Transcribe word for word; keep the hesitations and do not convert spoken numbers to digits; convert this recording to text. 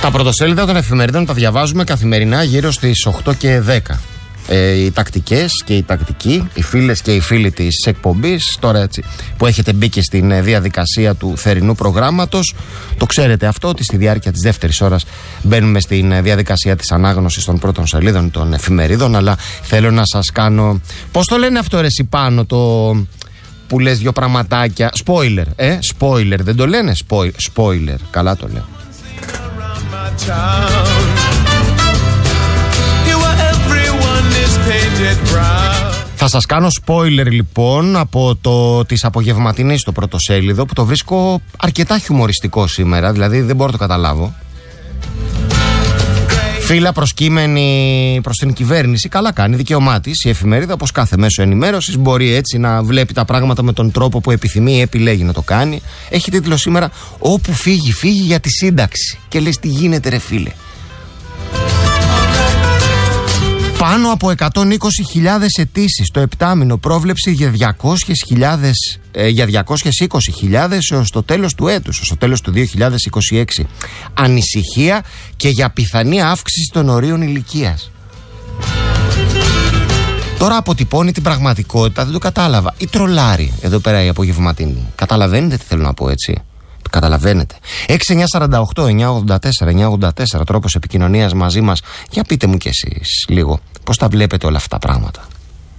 Τα πρωτοσέλιδα των εφημερίδων τα διαβάζουμε καθημερινά γύρω στις οκτώ και δέκα. Ε, οι τακτικές και οι τακτικοί, οι φίλες και οι φίλοι της εκπομπής, τώρα έτσι που έχετε μπει και στην διαδικασία του θερινού προγράμματος, το ξέρετε αυτό, ότι στη διάρκεια της δεύτερης ώρας μπαίνουμε στην διαδικασία της ανάγνωσης των πρώτων σελίδων των εφημερίδων. Αλλά θέλω να σας κάνω, πώς το λένε αυτό ρε Σιπάνο, το που λες δυο πραγματάκια, spoiler, ε, spoiler, δεν το λένε spoiler, καλά το λέω. Θα σας κάνω spoiler λοιπόν από το της απογευματινής στο πρωτοσέλιδο, που το βρίσκω αρκετά χιουμοριστικό σήμερα, δηλαδή δεν μπορώ να το καταλάβω. Φύλλα προσκύμενη προς την κυβέρνηση, καλά κάνει, δικαίωμά της η εφημερίδα, όπως κάθε μέσο ενημέρωσης, μπορεί έτσι να βλέπει τα πράγματα με τον τρόπο που επιθυμεί ή επιλέγει να το κάνει. Έχει τίτλο σήμερα «Όπου φύγει, φύγει για τη σύνταξη». Και λες, τι γίνεται ρε φίλε. Πάνω από εκατόν είκοσι χιλιάδες αιτήσεις το επτάμηνο, πρόβλεψη για διακόσιες χιλιάδες, ε, για διακόσιες είκοσι χιλιάδες έως το τέλος του έτους, ως το τέλος του δύο χιλιάδες είκοσι έξι. Ανησυχία και για πιθανή αύξηση των ορίων ηλικίας. Τώρα αποτυπώνει την πραγματικότητα, δεν το κατάλαβα. Ή τρολάρει εδώ πέρα η απογευματινή. Καταλαβαίνετε τι θέλω να πω, έτσι? Καταλαβαίνετε. έξι εννιά τέσσερα οκτώ εννιά ογδόντα τέσσερα εννιά ογδόντα τέσσερα τρόπος επικοινωνίας μαζί μας. Για πείτε μου κι εσείς λίγο πώς τα βλέπετε όλα αυτά τα πράγματα.